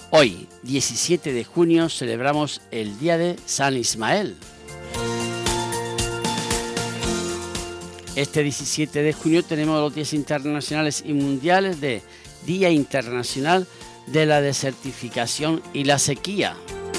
Hoy, 17 de junio, celebramos el Día de San Ismael. Este 17 de junio tenemos los días internacionales y mundiales de Día Internacional de la Desertificación y la Sequía.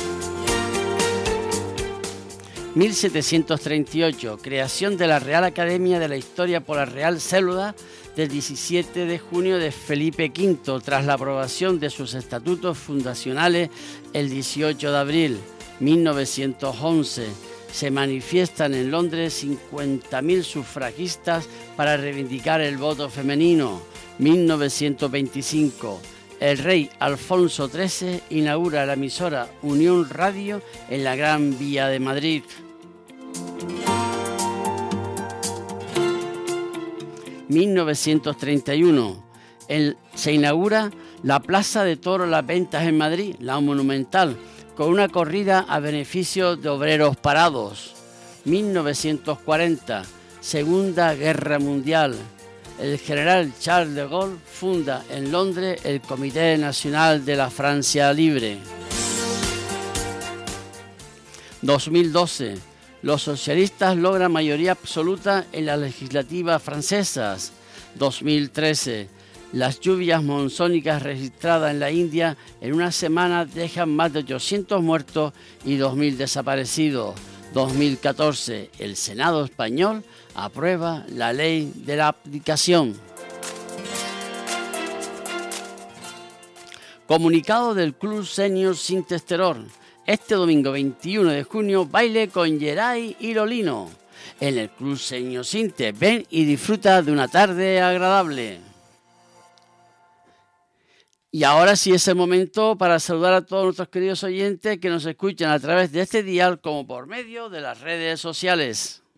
1738, creación de la Real Academia de la Historia por la Real Célula del 17 de junio de Felipe V, tras la aprobación de sus estatutos fundacionales el 18 de abril. 1911, se manifiestan en Londres 50.000 sufragistas para reivindicar el voto femenino. 1925, el rey Alfonso XIII inaugura la emisora Unión Radio en la Gran Vía de Madrid. 1931, se inaugura la Plaza de Toros Las Ventas en Madrid, la Monumental, con una corrida a beneficio de obreros parados. 1940, Segunda Guerra Mundial. El general Charles de Gaulle funda en Londres el Comité Nacional de la Francia Libre. 2012. Los socialistas logran mayoría absoluta en las legislativas francesas. 2013. Las lluvias monzónicas registradas en la India en una semana dejan más de 800 muertos y 2.000 desaparecidos. 2014. El Senado español aprueba la ley de la abdicación. Comunicado del Club Senior Sin Testeror. Este domingo 21 de junio, baile con Geray y Lolino. En el Club Senior Sinte, ven y disfruta de una tarde agradable. Y ahora sí es el momento para saludar a todos nuestros queridos oyentes que nos escuchan a través de este dial como por medio de las redes sociales.